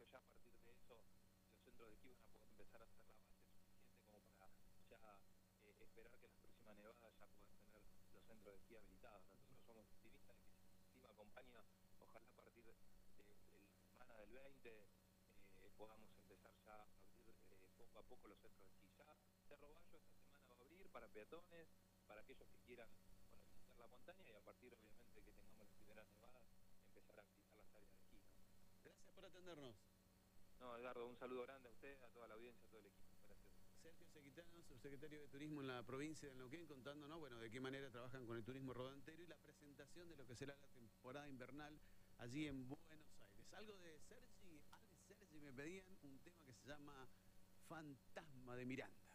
ya a partir de eso los centros de esquí van a poder empezar a hacer la base suficiente como para ya esperar que las próximas nevadas ya puedan tener los centros de esquí habilitados. Nosotros somos optimistas de que si el clima acompaña, ojalá a partir de la semana del 20 podamos empezar ya a abrir poco a poco los centros de esquí. Ya Cerro Bayo esta semana va a abrir para peatones, para aquellos que quieran, bueno, visitar la montaña, y a partir obviamente que tengamos las primeras nevadas empezar a visitar las áreas de esquí, ¿no? Gracias por atendernos. No, Edgardo, un saludo grande a usted, a toda la audiencia, a todo el equipo. Gracias. Sergio Sequitano, subsecretario de Turismo en la provincia de Neuquén, contándonos, bueno, de qué manera trabajan con el turismo rodantero y la presentación de lo que será la temporada invernal allí en Buenos Aires. Algo de Sergi, me pedían un tema que se llama Fantasma de Miranda.